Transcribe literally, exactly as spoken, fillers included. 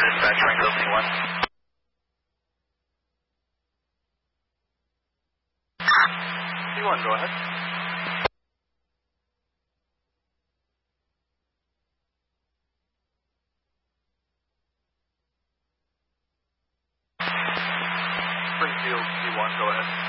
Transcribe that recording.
dispatch, Rango C one. C one, go ahead. Springfield C one, go ahead.